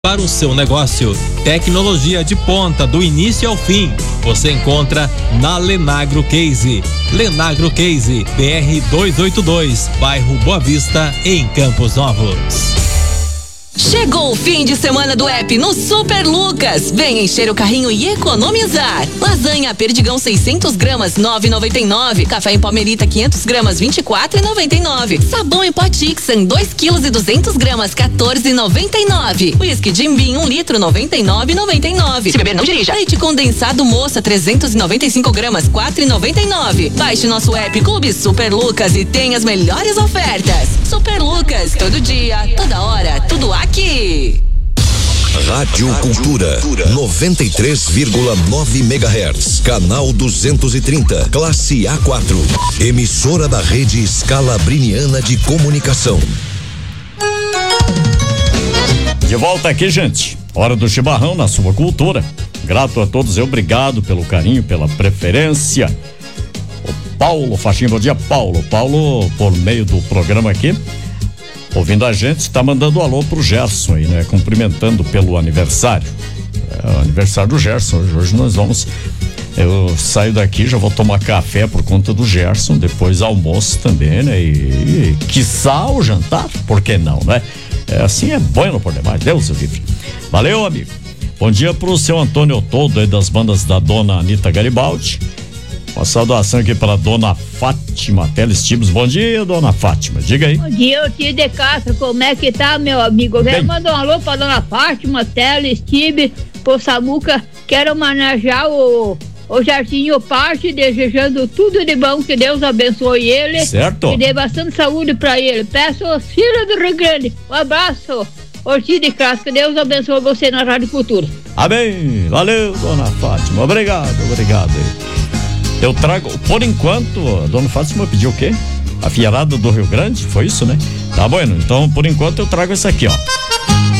Para o seu negócio, tecnologia de ponta do início ao fim, você encontra na Lenagro Case. Lenagro Case, BR 282, bairro Boa Vista, em Campos Novos. Chegou o fim de semana do app no Super Lucas. Vem encher o carrinho e economizar. Lasanha Perdigão 600 gramas 9,99. Café em Palmerita 500 gramas 24,99. Sabão em pó Tixan 2 quilos e 200 gramas 14,99. Whisky Jim Beam 1 litro 99,99. Se beber não dirija. Leite condensado Moça 395 gramas 4,99. Baixe nosso app Clube Super Lucas e tenha as melhores ofertas. Super Lucas, todo dia, toda hora, tudo aqui. Rádio Cultura 93,9 MHz, canal 230, classe A4, emissora da rede Scalabriniana de Comunicação. De volta aqui, gente. Hora do chimarrão na sua cultura. Grato a todos e obrigado pelo carinho, pela preferência. O Paulo Faxim, bom dia, Paulo. Paulo, por meio do programa aqui, ouvindo a gente, está mandando um alô pro Gerson aí, né? Cumprimentando pelo aniversário. É o aniversário do Gerson. Hoje nós vamos. Eu saio daqui, já vou tomar café por conta do Gerson, depois almoço também, né? E quiçá o jantar, por que não, né? É, assim é bueno por demais, Deus o livre. Valeu, amigo. Bom dia pro seu Antônio Todo aí das bandas da dona Anita Garibaldi. Uma saudação aqui para a dona Fátima Teles Tibos. Bom dia, dona Fátima. Diga aí. Bom dia, o tio de casa. Como é que tá, meu amigo? Eu quero mandar um alô para dona Fátima Teles Tibos, pro Samuca. Quero homenagear o Jarcinho Parte, desejando tudo de bom, que Deus abençoe ele. Certo. E dê bastante saúde para ele. Peço aos filhos do Rio Grande. Um abraço. Ortiz de Castro, que Deus abençoe você na Rádio Cultura. Amém. Valeu, dona Fátima. Obrigado. Eu trago, por enquanto, a dona Fátima pediu o quê? A Fierada do Rio Grande? Foi isso, né? Tá bom, então por enquanto eu trago essa aqui, ó.